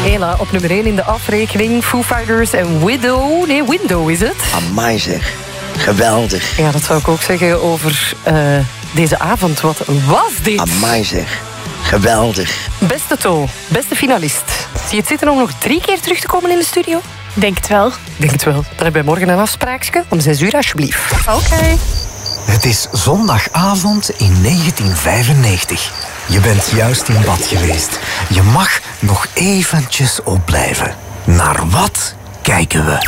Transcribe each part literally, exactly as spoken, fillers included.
Hela op nummer één in de afrekening. Foo Fighters en Widow. Nee, Window is het. Amai zeg. Geweldig. Ja, dat zou ik ook zeggen over uh, deze avond. Wat was dit? Amai zeg. Geweldig. Beste To, beste finalist. Zie je het zitten om nog drie keer terug te komen in de studio? Denk het wel. Denk het wel. Dan hebben wij morgen een afspraakje. Om zes uur, alsjeblieft. Oké. Okay. Het is zondagavond in negentien vijfennegentig. Je bent juist in bad geweest. Je mag nog eventjes opblijven. Naar wat kijken we?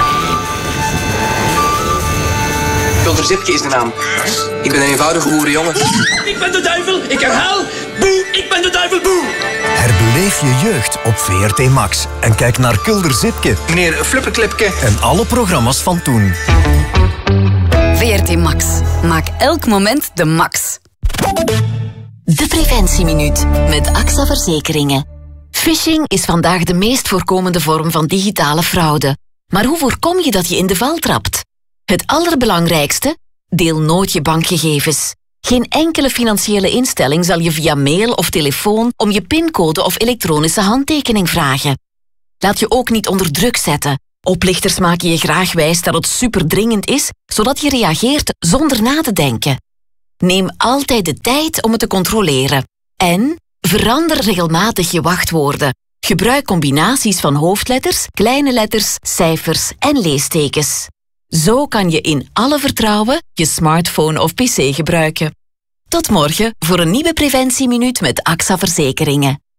Kulder Zipke is de naam. Ik ben een eenvoudige boerenjongen. Ik ben de duivel, ik herhaal. Boe, ik ben de duivel, boe. Herbeleef je jeugd op V R T Max. En kijk naar Kulder Zipke. Meneer Flupperklipke. En alle programma's van toen. V R T Max. Maak elk moment de max. De Preventieminuut met A X A Verzekeringen. Phishing is vandaag de meest voorkomende vorm van digitale fraude. Maar hoe voorkom je dat je in de val trapt? Het allerbelangrijkste? Deel nooit je bankgegevens. Geen enkele financiële instelling zal je via mail of telefoon om je pincode of elektronische handtekening vragen. Laat je ook niet onder druk zetten. Oplichters maken je graag wijs dat het superdringend is, zodat je reageert zonder na te denken. Neem altijd de tijd om het te controleren. En verander regelmatig je wachtwoorden. Gebruik combinaties van hoofdletters, kleine letters, cijfers en leestekens. Zo kan je in alle vertrouwen je smartphone of pc gebruiken. Tot morgen voor een nieuwe Preventieminuut met A X A Verzekeringen.